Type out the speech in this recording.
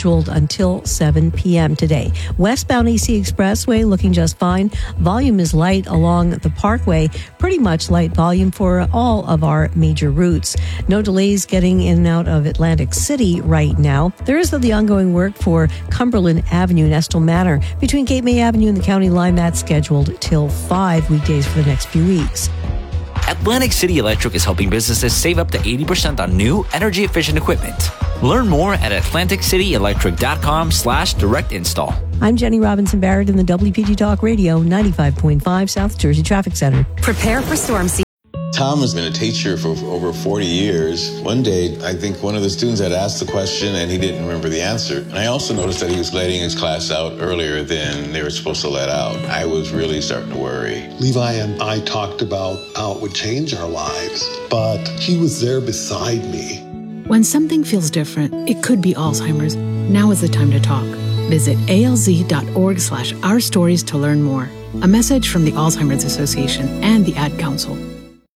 scheduled until 7 p.m. today. Westbound AC Expressway looking just fine. Volume is light along the Parkway. Pretty much light volume for all of our major routes. No delays getting in and out of Atlantic City right now. There is the ongoing work for Cumberland Avenue and Estill Manor between Cape May Avenue and the county line. That's scheduled till 5 weekdays for the next few weeks. Atlantic City Electric is helping businesses save up to 80% on new energy-efficient equipment. Learn more at AtlanticCityElectric.com/direct install. I'm Jenny Robinson Barrett in the WPG Talk Radio 95.5 South Jersey Traffic Center. Prepare for storm season. Tom has been a teacher for over 40 years. One day, I think one of the students had asked the question and he didn't remember the answer. And I also noticed that he was letting his class out earlier than they were supposed to let out. I was really starting to worry. Levi and I talked about how it would change our lives, but he was there beside me. When something feels different, it could be Alzheimer's. Now is the time to talk. Visit alz.org/ourstories to learn more. A message from the Alzheimer's Association and the Ad Council.